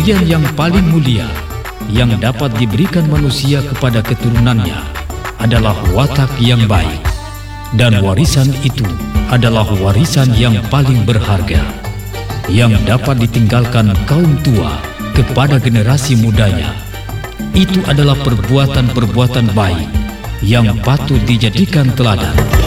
Yang paling mulia yang dapat diberikan manusia kepada keturunannya adalah watak yang baik, dan warisan itu adalah warisan yang paling berharga yang dapat ditinggalkan kaum tua kepada generasi mudanya. Itu adalah perbuatan-perbuatan baik yang patut dijadikan teladan.